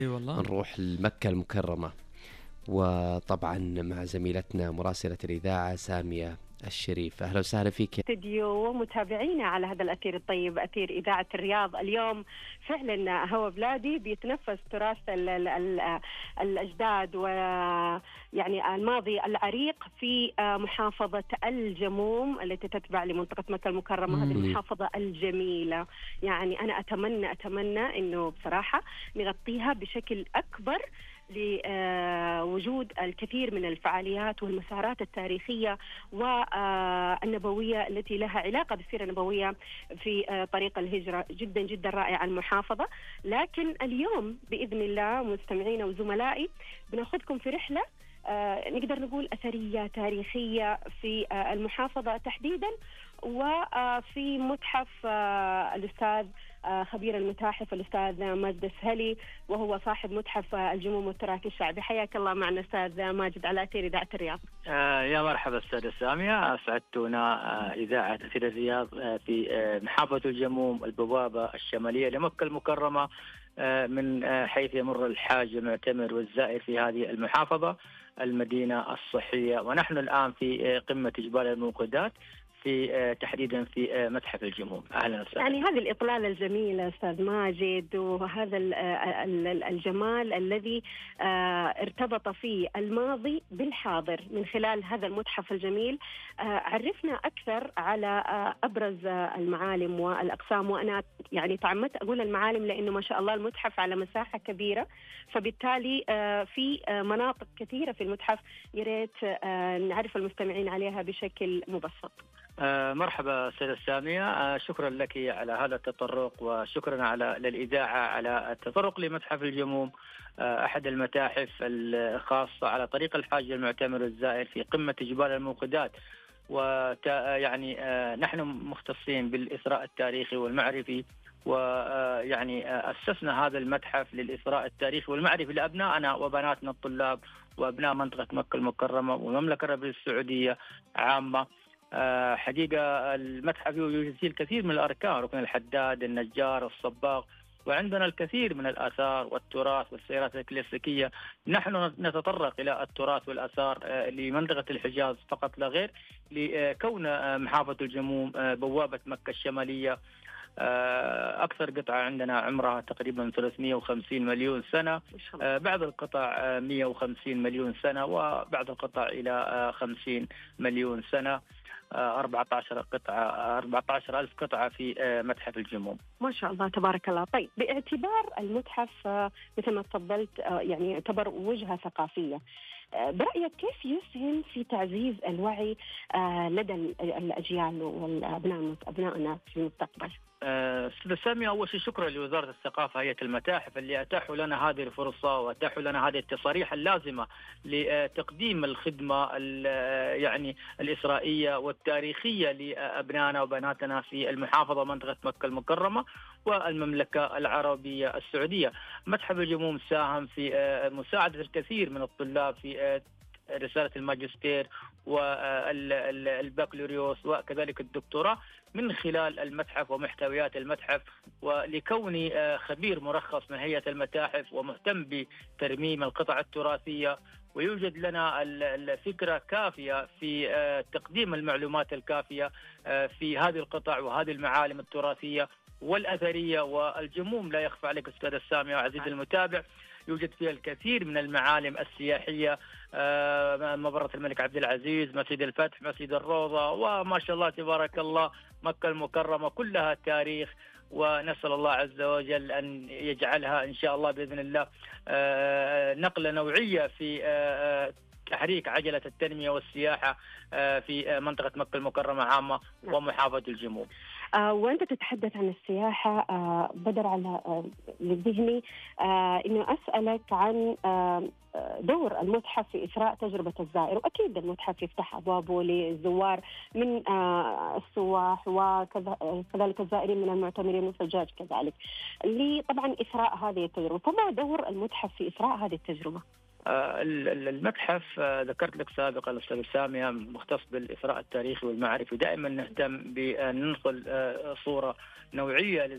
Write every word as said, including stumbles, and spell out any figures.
اي والله. نروح لمكة المكرمة، وطبعا مع زميلتنا مراسلة الإذاعة سامية الشريف. أهلا وسهلا فيك. استديو ومتابعينا على هذا الأثير الطيب، أثير إذاعة الرياض. اليوم فعلا هوا بلادي بيتنفس تراث ال ال ال الأجداد ويعني الماضي العريق في محافظة الجموم التي تتبع لمنطقة مكة المكرمة. هذه المحافظة الجميلة، يعني أنا أتمنى أتمنى إنه بصراحة نغطيها بشكل أكبر لوجود الكثير من الفعاليات والمسارات التاريخية والنبوية التي لها علاقة بالسيرة النبوية في طريق الهجرة. جدا جدا رائعة المحافظة. لكن اليوم بإذن الله مستمعينا وزملائي بناخذكم في رحلة نقدر نقول أثرية تاريخية في المحافظة تحديدا، وفي متحف الأستاذ خبير المتاحف الأستاذ ماجد السهلي، وهو صاحب متحف الجموم والتراث الشعبي. حياك الله معنا أستاذ ماجد على أثير إذاعة الرياض. آه يا مرحبا أستاذة سامية، أسعدتونا آه إذاعة أثير الرياض آه في آه محافظة الجموم البوابة الشمالية لمكة المكرمة، آه من آه حيث يمر الحاج المعتمر والزائر في هذه المحافظة المدينة الصحية. ونحن الآن في آه قمة جبال الموقدات في تحديدا في متحف الجموم. اهلا وسهلا. يعني هذه الاطلاله الجميله استاذ ماجد، وهذا الجمال الذي ارتبط فيه الماضي بالحاضر من خلال هذا المتحف الجميل. عرفنا اكثر على ابرز المعالم والاقسام، وانا يعني تعمدت اقول المعالم لانه ما شاء الله المتحف على مساحه كبيره، فبالتالي في مناطق كثيره في المتحف يا ريت نعرف المستمعين عليها بشكل مبسط. آه مرحبا سيدة سامية، آه شكرا لك على هذا التطرق، وشكرا على للإذاعة على التطرق لمتحف الجموم، آه أحد المتاحف الخاصة على طريق الحاج المعتمر الزائر في قمة جبال الموقدات. ويعني آه نحن مختصين بالإثراء التاريخي والمعرفي، ويعني آه أسسنا هذا المتحف للإثراء التاريخي والمعرفي لأبنائنا وبناتنا الطلاب وأبناء منطقة مكة المكرمة والمملكة العربية السعودية عامة. أه حقيقة المتحف يوجد فيه الكثير من الأركان، ركن الحداد، النجار، الصباغ، وعندنا الكثير من الآثار والتراث والسيارات الكلاسيكية. نحن نتطرق إلى التراث والآثار أه لمنطقة الحجاز فقط لا غير، لكون أه محافظة الجموم أه بوابة مكة الشمالية. أكثر قطعة عندنا عمرها تقريبا ثلاثمئة وخمسين مليون سنة، بعض القطع مئة وخمسين مليون سنة، وبعض القطع إلى خمسين مليون سنة. أربعة عشر قطعة أربعة عشر ألف قطعة في متحف الجموم. ما شاء الله تبارك الله. طيب، باعتبار المتحف مثل ما تفضلت يعني يعتبر وجهة ثقافية، برأيك كيف يسهم في تعزيز الوعي لدى الأجيال والأبناء أبنائنا في المستقبل؟ أستاذ سامي، أول شيء شكرا لوزارة الثقافة هيئة المتاحف اللي أتاحوا لنا هذه الفرصة وأتاحوا لنا هذه التصاريح اللازمة لتقديم الخدمة يعني الإسرائيلية والتاريخية لأبنائنا وبناتنا في المحافظة منطقة مكة المكرمة والمملكة العربية السعودية. متحف الجموم ساهم في مساعدة الكثير من الطلاب في رسالة الماجستير والبكالوريوس وكذلك الدكتوراه من خلال المتحف ومحتويات المتحف. ولكوني خبير مرخص من هيئة المتاحف ومهتم بترميم القطع التراثية، ويوجد لنا الفكرة كافية في تقديم المعلومات الكافية في هذه القطع وهذه المعالم التراثية والأثرية. والجموم لا يخفى عليك أستاذ السامي وعزيزي المتابع، يوجد فيها الكثير من المعالم السياحية، مبرة الملك عبد العزيز، مسجد الفتح، مسجد الروضة، وما شاء الله تبارك الله مكة المكرمة كلها تاريخ. ونسأل الله عز وجل أن يجعلها إن شاء الله بإذن الله نقلة نوعية في تحريك عجلة التنمية والسياحة في منطقة مكة المكرمة عامة ومحافظة الجموم. آه وأنت تتحدث عن السياحة، آه بدر على آه لذهني آه إنه أسألك عن آه دور المتحف في إثراء تجربة الزائر. وأكيد المتحف يفتح أبوابه للزوار من آه السواح وكذلك الزائرين من المعتمرين والحجاج كذلك، اللي طبعا إثراء هذه التجربة. فما دور المتحف في إثراء هذه التجربة؟ المتحف ذكرت لك سابقا الأستاذ سامية مختص بالإثراء التاريخي والمعرفي، دائما نهتم بأن ننقل صورة نوعية